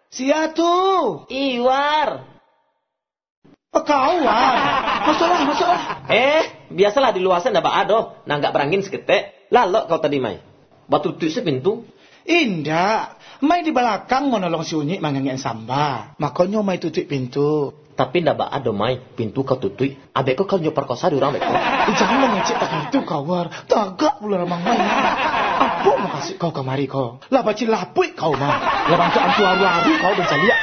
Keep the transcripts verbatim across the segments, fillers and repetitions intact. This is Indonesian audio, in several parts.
Sia tuh. Iwar. Oh, kau War. Masalah, masalah. Eh, biasalah di luar sana ndak ada, nah nggak berangin seketek. Lalok kau tadi mai. Batu tutup sepintu. Indah. Mai di belakang mau nolong si Unyik mangangin samba. Makanya mai tutup pintu. Tapi ndak ada mai, pintu kau tutup. Abek kau kau perkosa di orang beko. Eh, jangan lo ngecek tak itu kau War. Tagak pula ramang mai. Apa mau kasih kau kemari kau? Lah baci lapui kau mah. Lah bantu antu aru-aru kau dan lihat.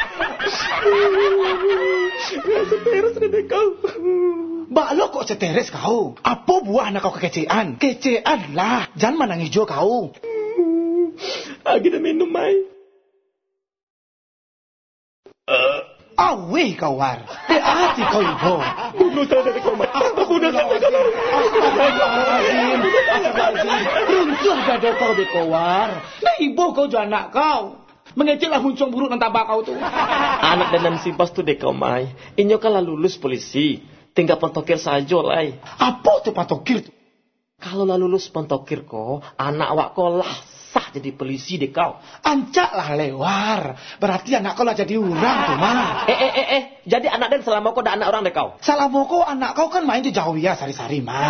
Seteres deh kau. Balok kok seteres kau. Apa buah anak kau kekecean? Kecean lah. Jangan manang hijau kau. Lagi dah minum mai. Uh. Awih kau War. Eh hati kau ibu. Bunuh saya dari kau mai. Bunuh saya dari kau. Astagfirullahaladzim. Astagfirullahaladzim. Runtuh dada kau deh kau War. Nah ibu kau juga anak kau. Mengecillah huncung buruk dan tabak kau tu. Anak dan sibas tu dek kau mai. Inyo kalah lulus polisi. Tinggal pentokir saja lai. Apa tu pentokir tu? Kalau lah lulus pentokir kau, anak awak kau lah sah jadi polisi dek kau. Ancak lah lewar. Berarti anak kau lah jadi orang tu mah. Eh eh eh eh. Jadi anak dan selama kau dah anak orang dek kau. Selama kau anak kau kan main di jauh ya sari-sari mah.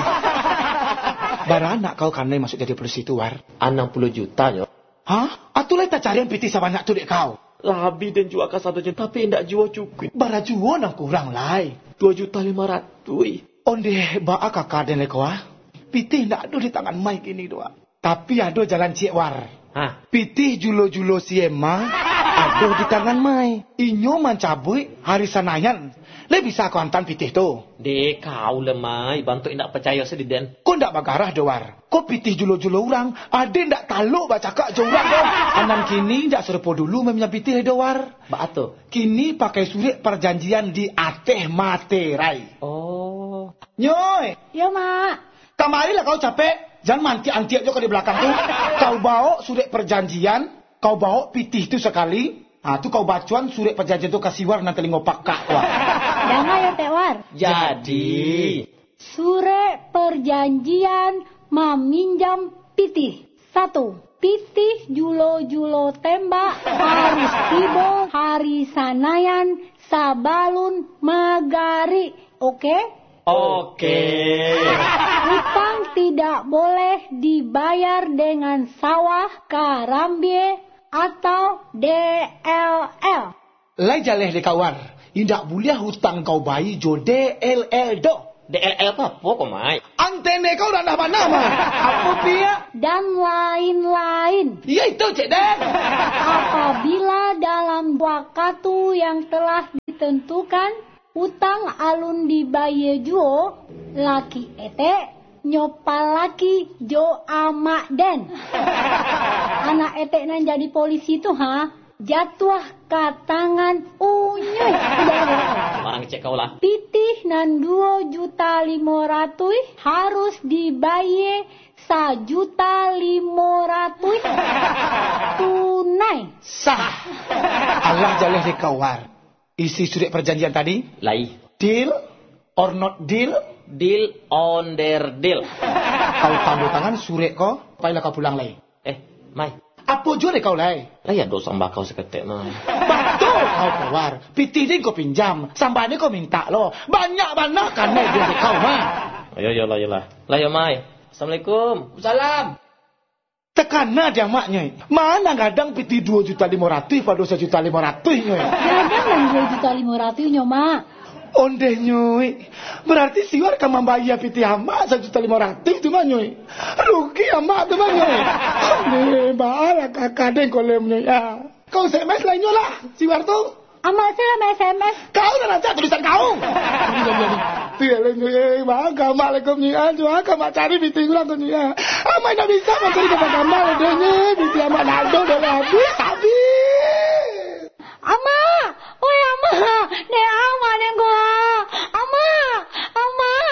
Bara anak kau kan masuk jadi polisi tu War. enam puluh juta yo. Hah? Atulah tak cari yang piti sebanyak tu dek kau. Labi dan jual ke satu juta tapi tidak jual cukup. Bara jual nak kurang lai. Dua juta lima ratus. Onde baa kakak dan leko ah. Piti tidak ada di tangan mai kini doa. Tapi ada jalan cik War. Hah? Piti julo-julo siema ada di tangan mai. Inyo mencabui hari sanayan. Le bisa kau hantar pitih tu. Dek kau lemai bantu indak percaya sediden. Kau ndak bagarah doar. Kau pitih julo-julo orang. Ada ndak taluk baca kak jorang kau. Anan kini ndak serupa dulu mempunyai pitih doar. Ba tu. Kini pakai surat perjanjian di ateh materai. Oh. Nyoy. Ya mak. Kamarilah kau capek. Jangan manti-anti aja kau di belakang tu. Kau bawa surat perjanjian. Kau bawa pitih tu sekali. Ah tu kau bacuan surat perjanjian tu kasih War nanti ngopak kak War. Jangan ya Teh War. Jadi. Surat perjanjian meminjam pitih. Satu. Pitih julo-julo tembak harus tiba hari sanayan sabalun magari. Oke? Oke. Utang tidak boleh dibayar dengan sawah karambie atau D L L. Lai jaleh de kawar. Indak boleh hutang kau bayi jo D L L do. D L L apa kok mai? Antene kau dah nama-nama. Apa pia? Dan lain-lain. Ya itu cik Den. Apabila dalam waktu yang telah ditentukan utang alun dibayar juo laki ete nyopal laki jo amak den. Anak etek nan jadi polisi tu ha jatuh ke tangan Unyuy. Orang cek kau lah. Pitih nan dua juta lima ratus harus dibayar sajuta lima ratus tunai. Sah. Allah jaleh de kawar. Isi surat perjanjian tadi? Lai. Deal or not deal? Deal on their deal. Kau tanda tangan surat kau, payahlah kau pulang lai. Eh, mai. Apa jua kau lai? Lai ada sambal kau seketek mai. Betul kau kawar. Pitih ni kau pinjam, sambal ni kau minta lo. Banyak-banyak kan lai dia kau mah. Ayo yo lah yo lah. Lah yo mai. Assalamualaikum. Salam. Tekana dia maknya. Mana kadang pitih dua juta lima ratus pada satu juta lima ratus nyoy. Kadang dan dua juta lima ratus nyoma. Onde nyoy. Berarti siwar kan membayar pitih amak satu juta lima ratus tu mah nyoy. Rugi amak tu mah nyoy. Onde bahaya kakak deng kolem nyoy. Ya. Kau S M S lainnya lah siwar tu. Amak saya S M S. Kau dah nanti tulisan kau. Tiada nyoy. Bangga Assalamualaikum nyoy. Anjo akan cari pitih ulang tu nyoy. Amak nak bisa mencari kepada amak dia nyoy. Pitih amak nado dah habis habis. Ama, oi ama, ne